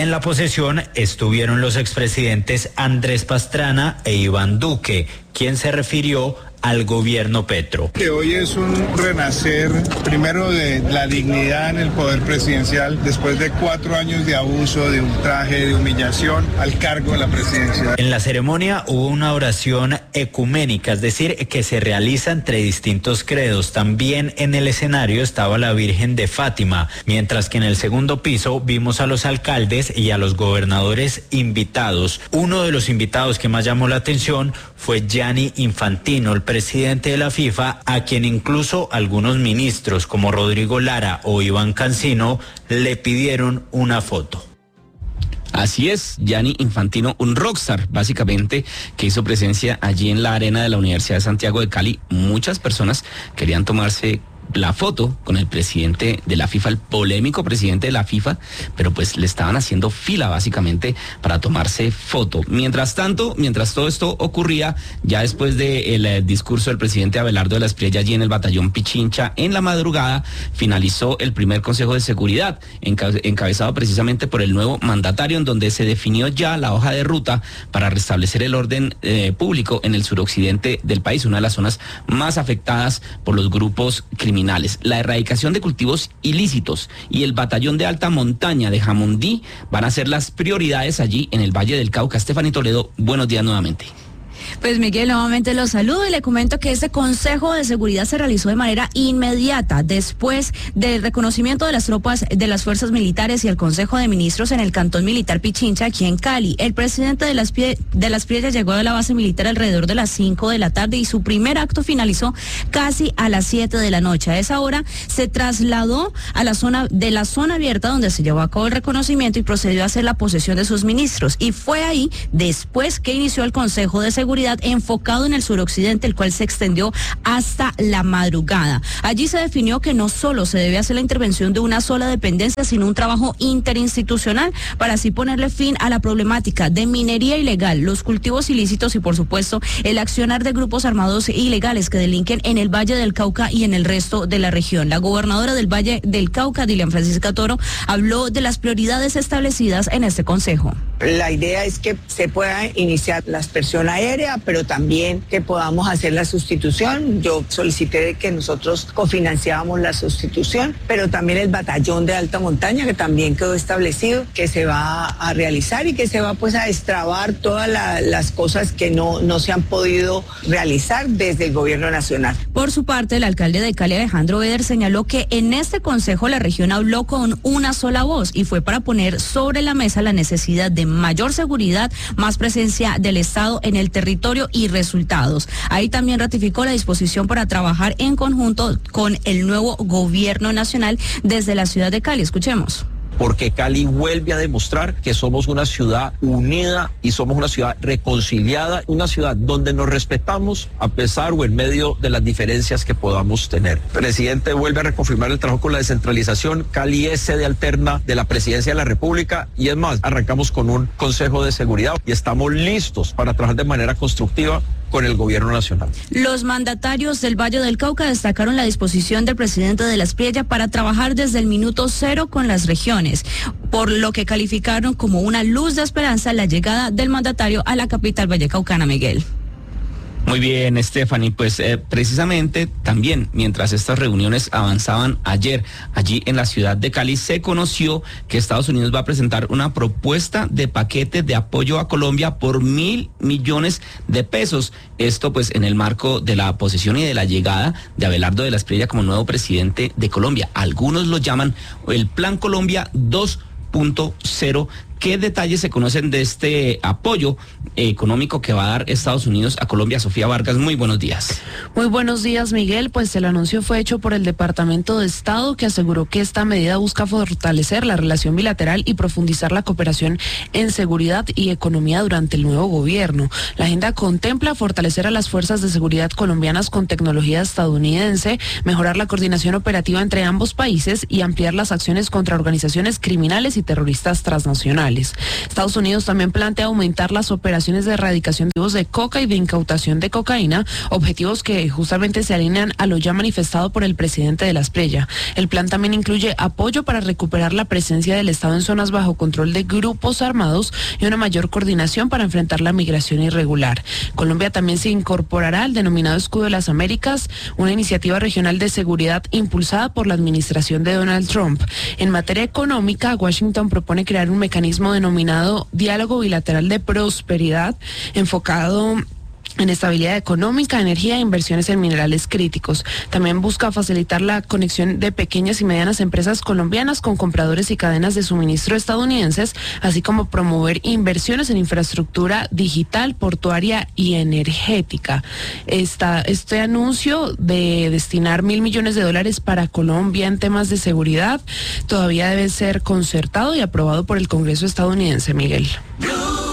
en la posesión estuvieron los expresidentes Andrés Pastrana e Iván Duque, quien se refirió al gobierno Petro. Que hoy es un renacer, primero de la dignidad en el poder presidencial, después de 4 años de abuso, de ultraje, de humillación al cargo de la presidencia. En la ceremonia hubo una oración ecuménica, es decir, que se realiza entre distintos credos. También en el escenario estaba la Virgen de Fátima, mientras que en el segundo piso vimos a los alcaldes y a los gobernadores invitados. Uno de los invitados que más llamó la atención fue Gianni Infantino, el presidente de la FIFA, a quien incluso algunos ministros como Rodrigo Lara o Iván Cancino le pidieron una foto. Así es, Gianni Infantino, un rockstar, básicamente, que hizo presencia allí en la arena de la Universidad de Santiago de Cali. Muchas personas querían tomarse la foto con el presidente de la FIFA, el polémico presidente de la FIFA, pero pues le estaban haciendo fila básicamente para tomarse foto. Mientras tanto, mientras todo esto ocurría, ya después del discurso del presidente Abelardo de la Espriella allí en el batallón Pichincha, en la madrugada finalizó el primer Consejo de Seguridad, encabezado precisamente por el nuevo mandatario, en donde se definió ya la hoja de ruta para restablecer el orden público en el suroccidente del país, una de las zonas más afectadas por los grupos criminales. La erradicación de cultivos ilícitos y el batallón de alta montaña de Jamundí van a ser las prioridades allí en el Valle del Cauca. Stephanie Toledo, buenos días nuevamente. Pues Miguel, nuevamente los saludo y le comento que este Consejo de Seguridad se realizó de manera inmediata después del reconocimiento de las tropas de las fuerzas militares y el Consejo de Ministros en el Cantón Militar Pichincha, aquí en Cali. El presidente de las Priella llegó a la base militar alrededor de las 5 de la tarde y su primer acto finalizó casi a las 7 de la noche. A esa hora se trasladó a la zona abierta donde se llevó a cabo el reconocimiento y procedió a hacer la posesión de sus ministros. Y fue ahí, después que inició el Consejo de Seguridad enfocado en el suroccidente, el cual se extendió hasta la madrugada. Allí se definió que no solo se debe hacer la intervención de una sola dependencia, sino un trabajo interinstitucional para así ponerle fin a la problemática de minería ilegal, los cultivos ilícitos y, por supuesto, el accionar de grupos armados ilegales que delinquen en el Valle del Cauca y en el resto de la región. La gobernadora del Valle del Cauca, Dilian Francisca Toro, habló de las prioridades establecidas en este consejo. La idea es que se pueda iniciar la aspersión aérea, pero también que podamos hacer la sustitución. Yo solicité que nosotros cofinanciábamos la sustitución, pero también el batallón de alta montaña, que también quedó establecido, que se va a realizar y que se va pues a destrabar todas las cosas que no se han podido realizar desde el gobierno nacional. Por su parte, el alcalde de Cali, Alejandro Beder, señaló que en este consejo la región habló con una sola voz y fue para poner sobre la mesa la necesidad de mayor seguridad, más presencia del Estado en el territorio y resultados. Ahí también ratificó la disposición para trabajar en conjunto con el nuevo gobierno nacional desde la ciudad de Cali. Escuchemos. Porque Cali vuelve a demostrar que somos una ciudad unida y somos una ciudad reconciliada, una ciudad donde nos respetamos a pesar o en medio de las diferencias que podamos tener. El presidente vuelve a reconfirmar el trabajo con la descentralización. Cali es sede alterna de la presidencia de la República y es más, arrancamos con un Consejo de Seguridad y estamos listos para trabajar de manera constructiva con el gobierno nacional. Los mandatarios del Valle del Cauca destacaron la disposición del presidente de la Espriella para trabajar desde el minuto cero con las regiones, por lo que calificaron como una luz de esperanza la llegada del mandatario a la capital vallecaucana, Miguel. Muy bien, Stephanie, pues precisamente también mientras estas reuniones avanzaban ayer allí en la ciudad de Cali, se conoció que Estados Unidos va a presentar una propuesta de paquete de apoyo a Colombia por $1.000 millones. Esto pues en el marco de la posesión y de la llegada de Abelardo de la Espriella como nuevo presidente de Colombia. Algunos lo llaman el Plan Colombia 2.0. ¿Qué detalles se conocen de este apoyo económico que va a dar Estados Unidos a Colombia? Sofía Vargas, muy buenos días. Muy buenos días, Miguel. Pues el anuncio fue hecho por el Departamento de Estado, que aseguró que esta medida busca fortalecer la relación bilateral y profundizar la cooperación en seguridad y economía durante el nuevo gobierno. La agenda contempla fortalecer a las fuerzas de seguridad colombianas con tecnología estadounidense, mejorar la coordinación operativa entre ambos países y ampliar las acciones contra organizaciones criminales y terroristas transnacionales. minerales. Estados Unidos también plantea aumentar las operaciones de erradicación de coca y de incautación de cocaína, objetivos que justamente se alinean a lo ya manifestado por el presidente de la Espriella. El plan también incluye apoyo para recuperar la presencia del Estado en zonas bajo control de grupos armados y una mayor coordinación para enfrentar la migración irregular. Colombia también se incorporará al denominado Escudo de las Américas, una iniciativa regional de seguridad impulsada por la administración de Donald Trump. En materia económica, Washington propone crear un mecanismo denominado Diálogo Bilateral de Prosperidad, enfocado en estabilidad económica, energía e inversiones en minerales críticos. También busca facilitar la conexión de pequeñas y medianas empresas colombianas con compradores y cadenas de suministro estadounidenses, así como promover inversiones en infraestructura digital, portuaria y energética. Este anuncio de destinar $1.000 millones para Colombia en temas de seguridad todavía debe ser concertado y aprobado por el Congreso estadounidense, Miguel.